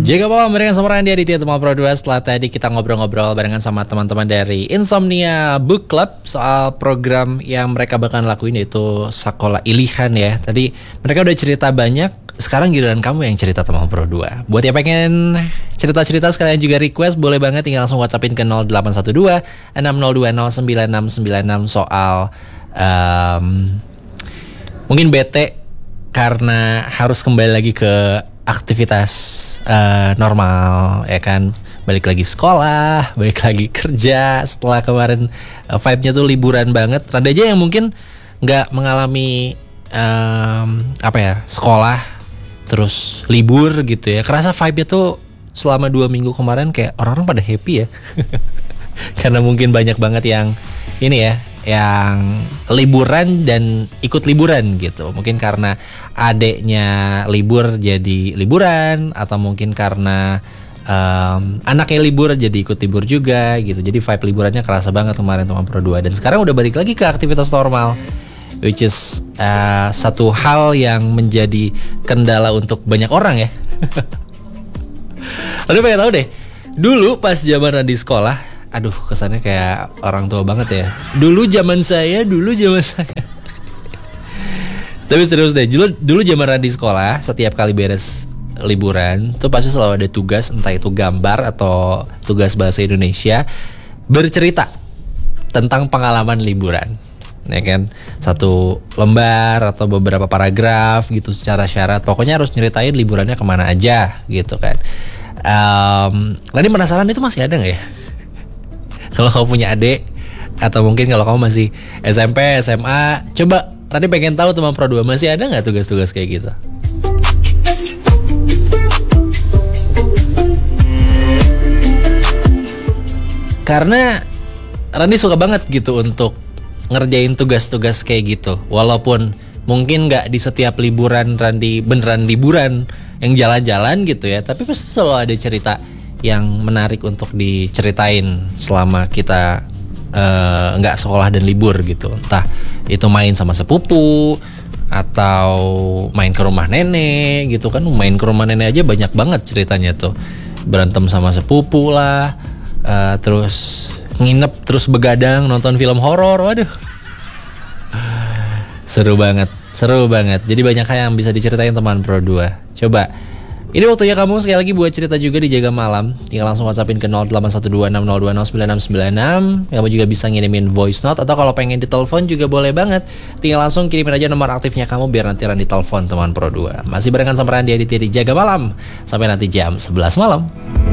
Jaga malam barengan sama Randy Aditya Teman Pro 2. Setelah tadi kita ngobrol-ngobrol barengan sama teman-teman dari Insomnia Book Club soal program yang mereka bakal lakuin, yaitu Sekolah Ilihan ya. Tadi mereka udah cerita banyak, sekarang giliran kamu yang cerita Teman Pro 2. Buat yang pengen cerita-cerita sekalian juga request, boleh banget tinggal langsung WhatsAppin ke 0812 6020 9696 soal mungkin bete karena harus kembali lagi ke aktivitas normal ya kan, balik lagi sekolah, balik lagi kerja setelah kemarin vibe-nya tuh liburan banget. Ada aja yang mungkin nggak mengalami sekolah terus libur gitu ya, kerasa vibe-nya tuh selama 2 minggu kemarin kayak orang-orang pada happy ya karena mungkin banyak banget yang ini ya, yang liburan dan ikut liburan gitu. Mungkin karena adeknya libur jadi liburan, atau mungkin karena anaknya libur jadi ikut libur juga gitu. Jadi vibe liburannya kerasa banget kemarin Teman Pro 2. Dan sekarang udah balik lagi ke aktivitas normal, which is satu hal yang menjadi kendala untuk banyak orang ya. Lalu pengen tahu deh, dulu pas zaman di sekolah, aduh kesannya kayak orang tua banget ya. Dulu zaman saya. Tapi serius deh, dulu zaman di sekolah, setiap kali beres liburan tuh pasti selalu ada tugas, entah itu gambar atau tugas bahasa Indonesia, bercerita tentang pengalaman liburan, ya kan? Satu lembar atau beberapa paragraf gitu secara syarat. Pokoknya harus nyeritain liburannya kemana aja gitu kan. Tadi penasaran itu masih ada nggak ya? Kalau kamu punya adik, atau mungkin kalau kamu masih SMP, SMA, coba tadi pengen tahu Teman Pro 2 masih ada nggak tugas-tugas kayak gitu? Karena Randy suka banget gitu untuk ngerjain tugas-tugas kayak gitu. Walaupun mungkin nggak di setiap liburan Randy beneran liburan yang jalan-jalan gitu ya, tapi pasti selalu ada cerita yang menarik untuk diceritain selama kita nggak sekolah dan libur gitu. Entah itu main sama sepupu, atau main ke rumah nenek gitu kan. Main ke rumah nenek aja banyak banget ceritanya tuh. Berantem sama sepupu lah, terus nginep, terus begadang nonton film horor. Waduh, seru banget. Jadi banyak hal yang bisa diceritain Teman Pro 2. Coba, ini waktunya kamu sekali lagi buat cerita juga di Jaga Malam. Tinggal langsung WhatsAppin ke 081260209696. Kamu juga bisa ngirimin voice note, atau kalau pengen ditelepon juga boleh banget. Tinggal langsung kirimin aja nomor aktifnya kamu biar nanti Randy telepon Teman Pro 2. Masih barengan sama Randy Aditya di Jaga Malam sampai nanti jam 11 malam.